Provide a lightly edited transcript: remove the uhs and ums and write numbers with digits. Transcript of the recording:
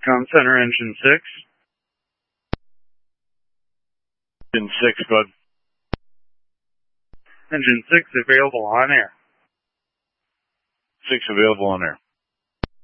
Com Center, Engine 6. Engine 6, bud. Engine 6 available on air. 6 available on air.